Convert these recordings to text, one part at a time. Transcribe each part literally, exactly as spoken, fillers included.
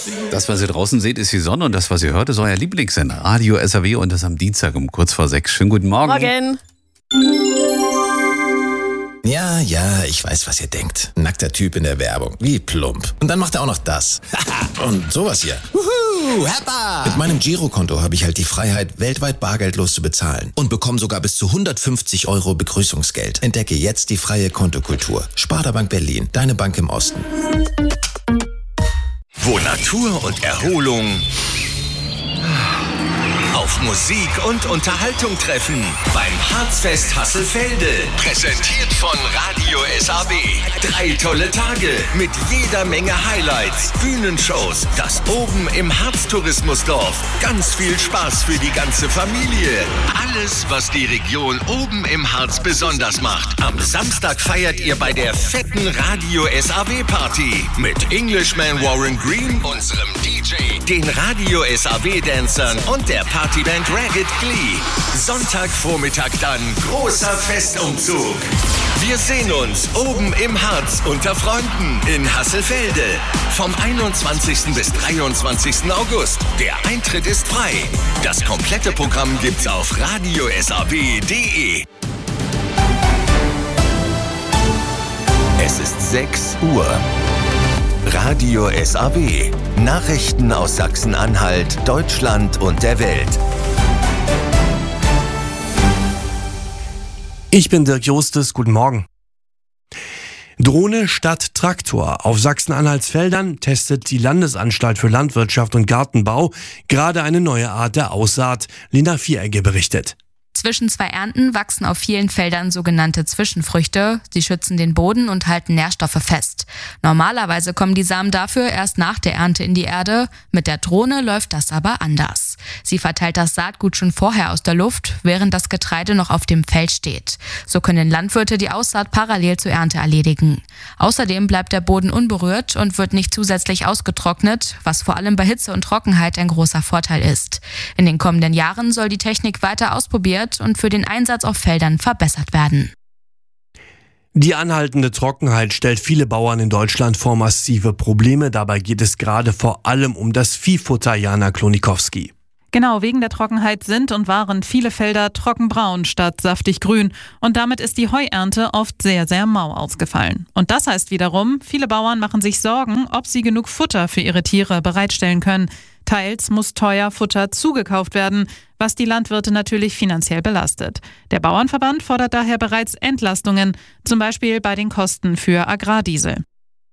Das, was ihr draußen seht, ist die Sonne und das, was ihr hört, ist euer Lieblingssender. Radio S A W und das am Dienstag um kurz vor sechs. Schönen guten Morgen. Morgen. Ja, ja, ich weiß, was ihr denkt. Nackter Typ in der Werbung. Wie plump. Und dann macht er auch noch das. Und sowas hier. Wuhu, Heppa! Mit meinem Girokonto habe ich halt die Freiheit, weltweit bargeldlos zu bezahlen. Und bekomme sogar bis zu hundertfünfzig Euro Begrüßungsgeld. Entdecke jetzt die freie Kontokultur. Sparda Bank Berlin, deine Bank im Osten. Wo Natur und Erholung auf Musik und Unterhaltung treffen. Beim Harzfest Hasselfelde. Präsentiert von Radio S A W. Drei tolle Tage mit jeder Menge Highlights, Bühnenshows, das Oben im Harz-Tourismusdorf. Ganz viel Spaß für die ganze Familie. Alles, was die Region Oben im Harz besonders macht. Am Samstag feiert ihr bei der fetten Radio S A W Party mit Englishman Warren Green, unserem D J, den Radio S A W Dancern und der Partyband Ragged Glee. Sonntagvormittag dann großer Festumzug. Wir sehen uns oben im Harz unter Freunden in Hasselfelde. Vom einundzwanzigsten bis dreiundzwanzigsten August. Der Eintritt ist frei. Das komplette Programm gibt's auf radio s a w punkt d e. Es ist sechs Uhr. Radio S A W. Nachrichten aus Sachsen-Anhalt, Deutschland und der Welt. Ich bin Dirk Justus, guten Morgen. Drohne statt Traktor. Auf Sachsen-Anhalts Feldern testet die Landesanstalt für Landwirtschaft und Gartenbau gerade eine neue Art der Aussaat. Lina Vieregge berichtet. Zwischen zwei Ernten wachsen auf vielen Feldern sogenannte Zwischenfrüchte. Sie schützen den Boden und halten Nährstoffe fest. Normalerweise kommen die Samen dafür erst nach der Ernte in die Erde. Mit der Drohne läuft das aber anders. Sie verteilt das Saatgut schon vorher aus der Luft, während das Getreide noch auf dem Feld steht. So können Landwirte die Aussaat parallel zur Ernte erledigen. Außerdem bleibt der Boden unberührt und wird nicht zusätzlich ausgetrocknet, was vor allem bei Hitze und Trockenheit ein großer Vorteil ist. In den kommenden Jahren soll die Technik weiter ausprobiert und für den Einsatz auf Feldern verbessert werden. Die anhaltende Trockenheit stellt viele Bauern in Deutschland vor massive Probleme. Dabei geht es gerade vor allem um das Viehfutter. Jana Klonikowski. Genau, wegen der Trockenheit sind und waren viele Felder trockenbraun statt saftig grün. Und damit ist die Heuernte oft sehr, sehr mau ausgefallen. Und das heißt wiederum, viele Bauern machen sich Sorgen, ob sie genug Futter für ihre Tiere bereitstellen können. Teils muss teuer Futter zugekauft werden, was die Landwirte natürlich finanziell belastet. Der Bauernverband fordert daher bereits Entlastungen, zum Beispiel bei den Kosten für Agrardiesel.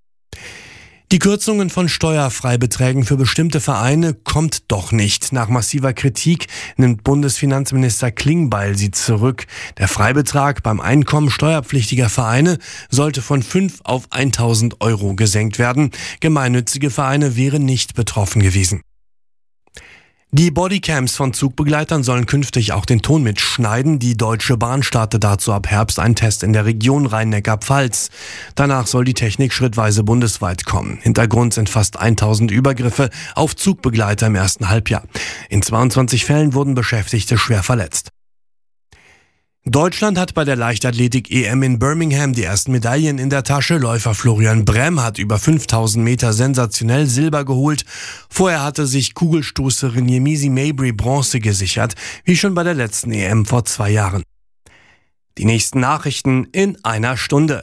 Die Kürzungen von Steuerfreibeträgen für bestimmte Vereine kommt doch nicht. Nach massiver Kritik nimmt Bundesfinanzminister Klingbeil sie zurück. Der Freibetrag beim Einkommen steuerpflichtiger Vereine sollte von fünf auf tausend Euro gesenkt werden. Gemeinnützige Vereine wären nicht betroffen gewesen. Die Bodycams von Zugbegleitern sollen künftig auch den Ton mitschneiden. Die Deutsche Bahn startet dazu ab Herbst einen Test in der Region Rhein-Neckar-Pfalz. Danach soll die Technik schrittweise bundesweit kommen. Hintergrund sind fast tausend Übergriffe auf Zugbegleiter im ersten Halbjahr. In zweiundzwanzig Fällen wurden Beschäftigte schwer verletzt. Deutschland hat bei der Leichtathletik-E M in Birmingham die ersten Medaillen in der Tasche. Läufer Florian Brehm hat über fünftausend Meter sensationell Silber geholt. Vorher hatte sich Kugelstoßerin Yemisi Mabry Bronze gesichert, wie schon bei der letzten E M vor zwei Jahren. Die nächsten Nachrichten in einer Stunde.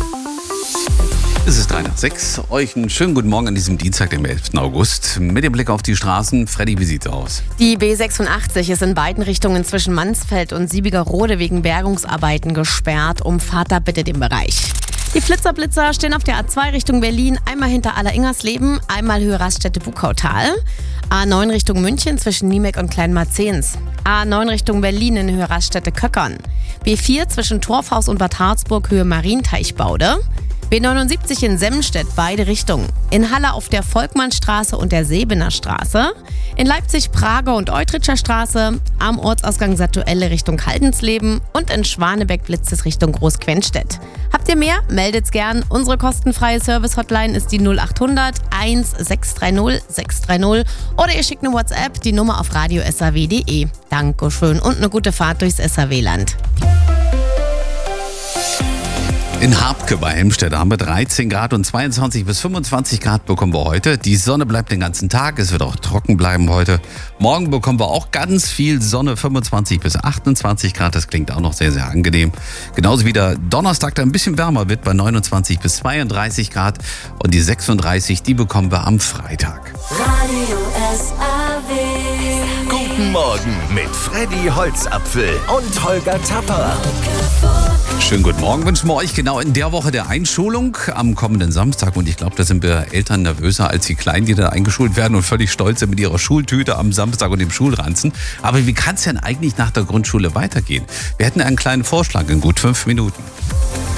Es ist drei nach sechs. Euch einen schönen guten Morgen an diesem Dienstag, dem elften August. Mit dem Blick auf die Straßen. Freddy, wie sieht's aus? Die B sechsundachtzig ist in beiden Richtungen zwischen Mansfeld und Siebigerode wegen Bergungsarbeiten gesperrt. Umfahrt da bitte den Bereich. Die Flitzerblitzer stehen auf der A zwei Richtung Berlin, einmal hinter Aller-Ingersleben, einmal Höhe Raststätte Buchautal. A neun Richtung München zwischen Niemek und Kleinmarzehns. A neun Richtung Berlin in Höhe Raststätte Köckern. B vier zwischen Torfhaus und Bad Harzburg Höhe Marienteichbaude. B neunundsiebzig in Semmenstedt, beide Richtungen. In Halle auf der Volkmannstraße und der Sebener Straße. In Leipzig Prager und Eutritscher Straße. Am Ortsausgang Satuelle Richtung Haldensleben. Und in Schwanebeck blitzt es Richtung Großquenstedt. Habt ihr mehr? Meldet's gern. Unsere kostenfreie Service-Hotline ist die null acht hundert eins sechs drei null sechs drei null. Oder ihr schickt eine WhatsApp, die Nummer auf radio s a w punkt d e. Dankeschön und eine gute Fahrt durchs S A W-Land. In Harbke bei Helmstedt haben wir dreizehn Grad und zweiundzwanzig bis fünfundzwanzig Grad bekommen wir heute. Die Sonne bleibt den ganzen Tag, es wird auch trocken bleiben heute. Morgen bekommen wir auch ganz viel Sonne, fünfundzwanzig bis achtundzwanzig Grad, das klingt auch noch sehr, sehr angenehm. Genauso wie der Donnerstag, der ein bisschen wärmer wird bei neunundzwanzig bis zweiunddreißig Grad und die sechsunddreißig, die bekommen wir am Freitag. Radio S A W. Guten Morgen mit Freddy Holzapfel und Holger Tapper. Schönen guten Morgen wünschen wir euch genau in der Woche der Einschulung am kommenden Samstag. Und ich glaube, da sind wir Eltern nervöser als die Kleinen, die da eingeschult werden und völlig stolz sind mit ihrer Schultüte am Samstag und dem Schulranzen. Aber wie kann es denn eigentlich nach der Grundschule weitergehen? Wir hätten einen kleinen Vorschlag in gut fünf Minuten.